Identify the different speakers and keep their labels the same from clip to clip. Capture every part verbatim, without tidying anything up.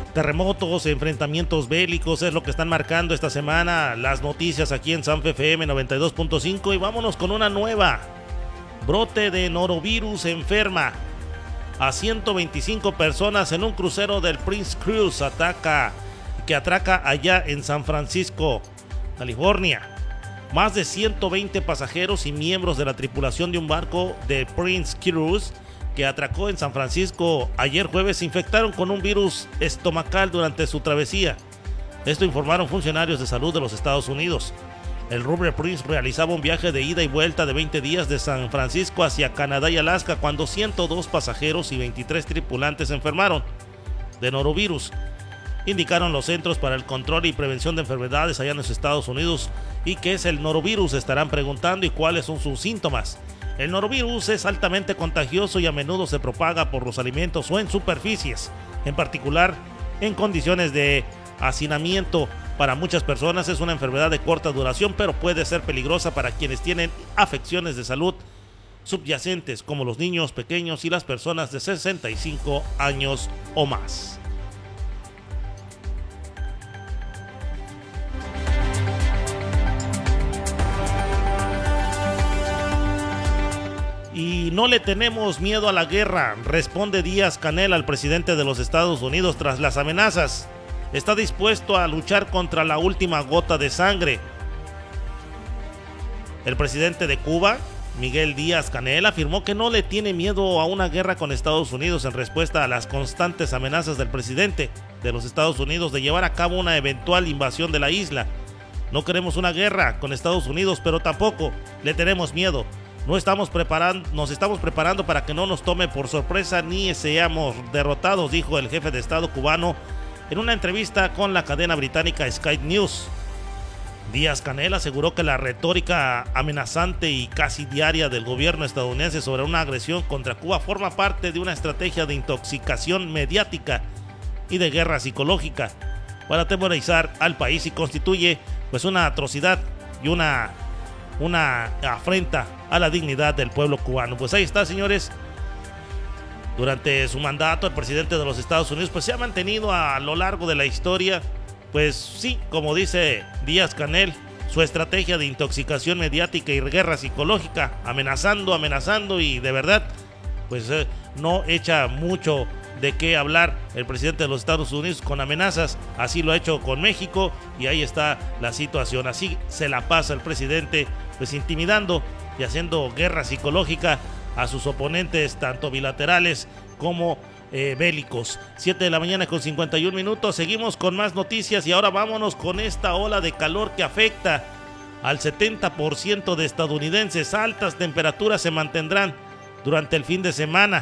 Speaker 1: Terremotos, enfrentamientos bélicos, es lo que están marcando esta semana las noticias aquí en Sanfe F M noventa y dos punto cinco. Y vámonos con una nueva. Brote de norovirus enferma a ciento veinticinco personas en un crucero del Prince Cruise ataca, que atraca allá en San Francisco, California. Más de ciento veinte pasajeros y miembros de la tripulación de un barco de Prince Cruise que atracó en San Francisco ayer jueves se infectaron con un virus estomacal durante su travesía. Esto informaron funcionarios de salud de los Estados Unidos. El Rubber Prince realizaba un viaje de ida y vuelta de veinte días de San Francisco hacia Canadá y Alaska cuando ciento dos pasajeros y veintitrés tripulantes se enfermaron de norovirus, indicaron los Centros para el Control y Prevención de Enfermedades allá en los Estados Unidos. ¿Y qué es el norovirus?, estarán preguntando, y cuáles son sus síntomas. El norovirus es altamente contagioso y a menudo se propaga por los alimentos o en superficies, en particular en condiciones de hacinamiento. Para muchas personas es una enfermedad de corta duración, pero puede ser peligrosa para quienes tienen afecciones de salud subyacentes, como los niños pequeños y las personas de sesenta y cinco años o más. Y no le tenemos miedo a la guerra, responde Díaz-Canel al presidente de los Estados Unidos tras las amenazas. Está dispuesto a luchar contra la última gota de sangre. El presidente de Cuba, Miguel Díaz-Canel, afirmó que no le tiene miedo a una guerra con Estados Unidos en respuesta a las constantes amenazas del presidente de los Estados Unidos de llevar a cabo una eventual invasión de la isla. No queremos una guerra con Estados Unidos, pero tampoco le tenemos miedo. No estamos preparando, nos estamos preparando para que no nos tome por sorpresa ni seamos derrotados, dijo el jefe de Estado cubano en una entrevista con la cadena británica Sky News. Díaz-Canel aseguró que la retórica amenazante y casi diaria del gobierno estadounidense sobre una agresión contra Cuba forma parte de una estrategia de intoxicación mediática y de guerra psicológica para atemorizar al país y constituye pues una atrocidad y una, una afrenta a la dignidad del pueblo cubano. Pues ahí está, señores. Durante su mandato, el presidente de los Estados Unidos pues se ha mantenido a lo largo de la historia, pues sí, como dice Díaz-Canel, su estrategia de intoxicación mediática y guerra psicológica, amenazando, amenazando y de verdad, pues eh, no echa mucho de qué hablar el presidente de los Estados Unidos con amenazas. Así lo ha hecho con México y ahí está la situación. Así se la pasa el presidente, pues intimidando y haciendo guerra psicológica a sus oponentes, tanto bilaterales como eh, bélicos. siete de la mañana con cincuenta y un minutos. Seguimos con más noticias y ahora vámonos con esta ola de calor que afecta al setenta por ciento de estadounidenses. Altas temperaturas se mantendrán durante el fin de semana.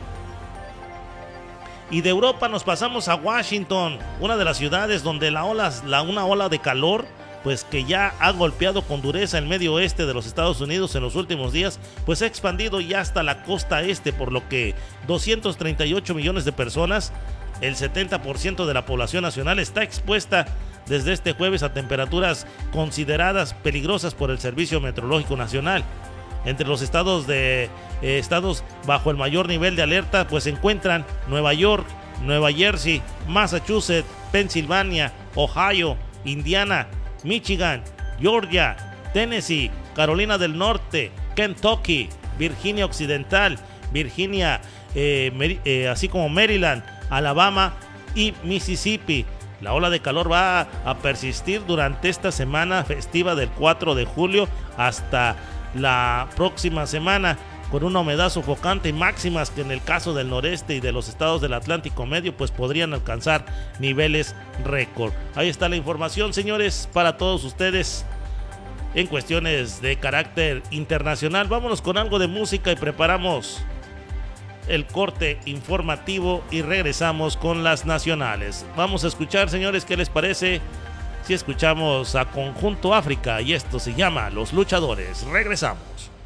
Speaker 1: Y de Europa nos pasamos a Washington, una de las ciudades donde la ola, la, una ola de calor pues que ya ha golpeado con dureza el medio oeste de los Estados Unidos en los últimos días, pues se ha expandido ya hasta la costa este, por lo que doscientos treinta y ocho millones de personas, el setenta por ciento de la población nacional, está expuesta desde este jueves a temperaturas consideradas peligrosas por el Servicio Meteorológico Nacional. Entre los estados de eh, estados bajo el mayor nivel de alerta pues se encuentran Nueva York, Nueva Jersey, Massachusetts, Pensilvania, Ohio, Indiana, Michigan, Georgia, Tennessee, Carolina del Norte, Kentucky, Virginia Occidental, Virginia, eh, Mer- eh, así como Maryland, Alabama y Mississippi. La ola de calor va a persistir durante esta semana festiva del cuatro de julio hasta la próxima semana, con una humedad sofocante y máximas que en el caso del noreste y de los estados del Atlántico Medio pues podrían alcanzar niveles récord. Ahí está la información, señores, para todos ustedes en cuestiones de carácter internacional. Vámonos con algo de música y preparamos el corte informativo y regresamos con las nacionales. Vamos a escuchar, señores, ¿qué les parece si escuchamos a Conjunto África? Y esto se llama Los Luchadores. Regresamos.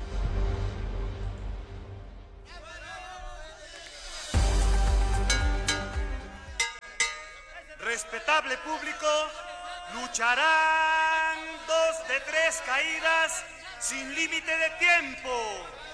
Speaker 2: Respetable público, lucharán dos de tres caídas sin límite de tiempo.